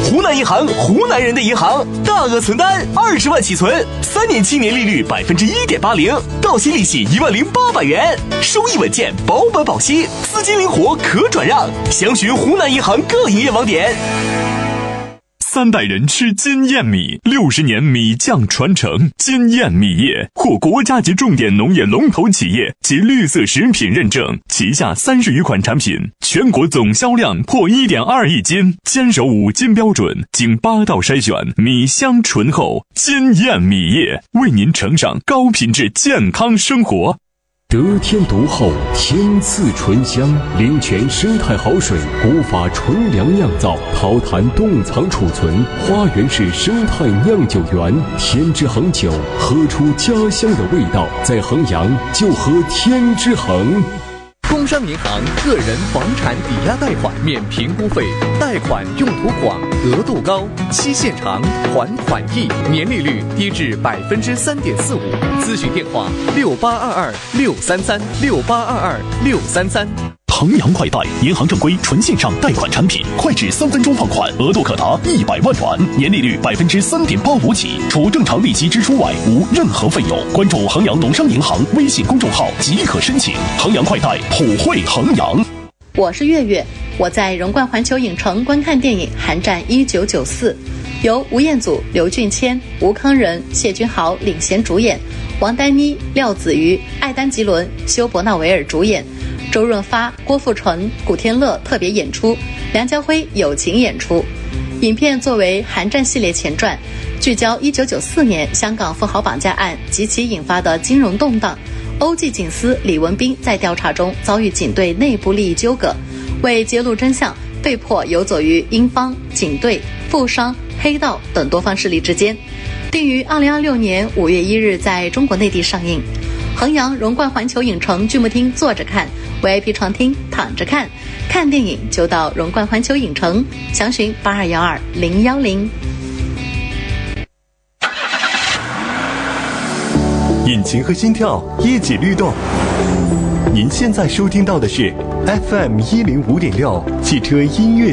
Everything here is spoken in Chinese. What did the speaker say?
湖南银行，湖南人的银行，大额存单20万起存，3年期年利率1.80%，到期利息10800元，收益稳健，保本保息，资金灵活可转让。详询湖南银行各营业网点。 3代人吃金燕米，60年米酱传承。金燕米业获国家级重点农业龙头企业及绿色食品认证，旗下30余款产品，全国总销量破1.2亿斤，坚守5金标准，经8道筛选，米香醇厚。金燕米业为您呈上高品质健康生活。 得天独厚，天赐醇香，灵泉生态好水，古法纯粮酿造，桃坛冻藏储存，花园式生态酿酒园，天之恒酒，喝出家乡的味道。在衡阳就喝天之恒。 工商银行个人房产抵押贷款免评估费，贷款用途广，额度高，期限长，还款易，年利率低至3.45%。咨询电话6822633633。 衡阳快贷，银行正规纯线上贷款产品，快至3分钟放款，额度可达100万元，年利率3.85%起，除正常利息支出外，无任何费用。关注衡阳农商银行微信公众号即可申请。衡阳快贷，普惠衡阳。 我是月月，我在荣冠环球影城观看电影《寒战1994》，由吴彦祖、刘俊谦、吴康仁、谢君豪领衔主演，王丹妮、廖子瑜、艾丹吉伦、休伯纳维尔主演，周润发、郭富城、古天乐特别演出，梁家辉友情演出。影片作为寒战系列前传，聚焦1994年香港富豪绑架案及其引发的金融动荡。欧记警司李文斌在调查中遭遇警队内部利益纠葛，为揭露真相，被迫游走于英方、警队、富商、黑道等多方势力之间。定于2026年5月1日在中国内地上映。衡阳荣冠环球影城剧目厅坐着看， VIP 床厅躺着看，看电影就到荣冠环球影城，详询8212-010。 引擎和心跳一起律动。您现在收听到的是 FM105.6汽车音乐